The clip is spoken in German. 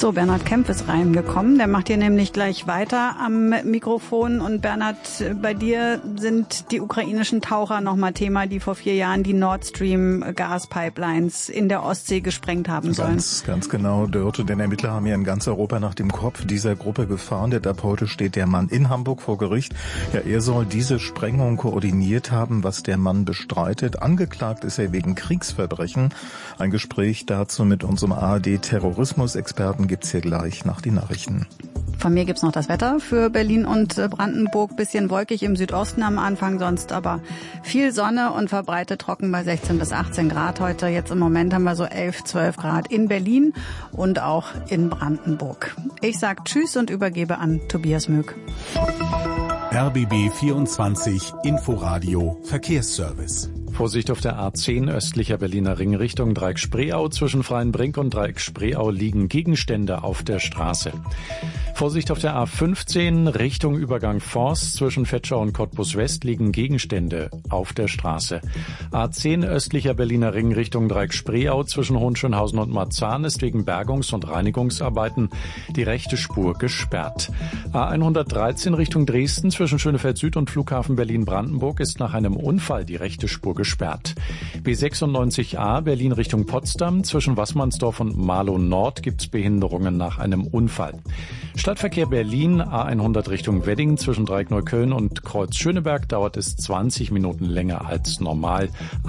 So, Bernhard Kempf ist reingekommen. Der macht hier nämlich gleich weiter am Mikrofon. Und Bernhard, bei dir sind die ukrainischen Taucher nochmal Thema, die vor 4 Jahren die Nord Stream Gaspipelines in der Ostsee gesprengt haben sollen. Ganz genau, Dörte. Denn Ermittler haben ja in ganz Europa nach dem Kopf dieser Gruppe gefahndet. Ab heute steht der Mann in Hamburg vor Gericht. Ja, er soll diese Sprengung koordiniert haben, was der Mann bestreitet. Angeklagt ist er wegen Kriegsverbrechen. Ein Gespräch dazu mit unserem ARD-Terrorismus-Experten gibt's hier gleich nach den Nachrichten. Von mir gibt's noch das Wetter für Berlin und Brandenburg. Bisschen wolkig im Südosten am Anfang, sonst aber viel Sonne und verbreitet trocken bei 16 bis 18 Grad heute. Jetzt im Moment haben wir so 11, 12 Grad in Berlin und auch in Brandenburg. Ich sag Tschüss und übergebe an Tobias Möck. RBB 24 Inforadio Verkehrsservice. Vorsicht auf der A10 östlicher Berliner Ring Richtung Dreieck Spreeau. Zwischen Freienbrink und Dreieck Spreeau liegen Gegenstände auf der Straße. Vorsicht auf der A15 Richtung Übergang Forst. Zwischen Vetschau und Cottbus West liegen Gegenstände auf der Straße. A10 östlicher Berliner Ring Richtung Dreieck Spreeau. Zwischen Hohenschönhausen und Marzahn ist wegen Bergungs- und Reinigungsarbeiten die rechte Spur gesperrt. A113 Richtung Dresden zwischen Schönefeld Süd und Flughafen Berlin-Brandenburg ist nach einem Unfall die rechte Spur gesperrt. B96a Berlin Richtung Potsdam zwischen Wassmannsdorf und Marlow Nord gibt's Behinderungen nach einem Unfall. Stadtverkehr Berlin A100 Richtung Wedding zwischen Dreieck Neukölln und Kreuz Schöneberg dauert es 20 Minuten länger als normal.